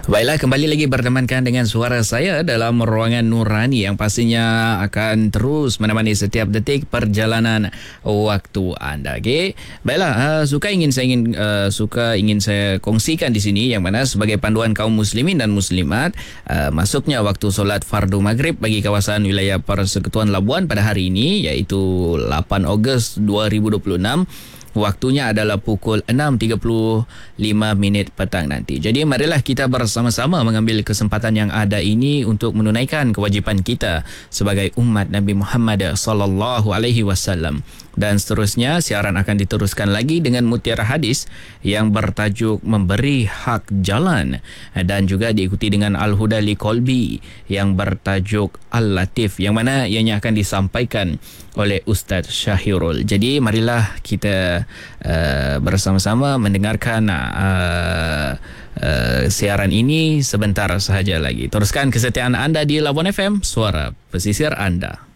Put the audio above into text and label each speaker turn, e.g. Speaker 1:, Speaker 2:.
Speaker 1: Baiklah, kembali lagi bertemankan dengan suara saya dalam ruangan Nurani yang pastinya akan terus menemani setiap detik perjalanan waktu anda. Okey. Baiklah, suka ingin saya kongsikan di sini yang mana sebagai panduan kaum muslimin dan muslimat, masuknya waktu solat fardu maghrib bagi kawasan wilayah Persekutuan Labuan pada hari ini iaitu 8 Ogos 2026. Waktunya adalah pukul 6.35 petang nanti. Jadi marilah kita bersama-sama mengambil kesempatan yang ada ini untuk menunaikan kewajipan kita sebagai umat Nabi Muhammad sallallahu alaihi wasallam. Dan seterusnya siaran akan diteruskan lagi dengan mutiara hadis yang bertajuk Memberi Hak Jalan, dan juga diikuti dengan Al-Huda li Qalbi yang bertajuk Al-Latif, yang mana ianya akan disampaikan oleh Ustaz Syahirul. Jadi marilah kita bersama-sama mendengarkan siaran ini sebentar sahaja lagi. Teruskan kesetiaan anda di Labuan FM, suara pesisir anda.